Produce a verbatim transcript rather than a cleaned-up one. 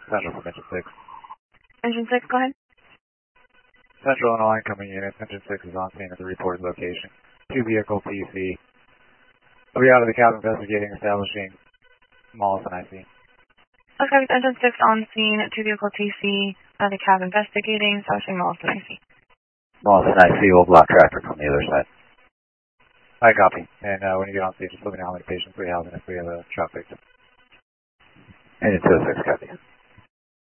Central from Engine six. Engine six, go ahead. Central and all incoming units. Engine six is on scene at the reported location. Two vehicle T C. We'll be out of the cabin investigating, establishing Mollis and I C. Okay, with Engine six on scene, two vehicle T C, out of the cab investigating, establishing Mollis and I C. Mollis and I C will block traffic from the other side. I copy. And uh, when you get on scene, just let me know how many patients we have and if we have a truck victim. Engine two oh six, copy.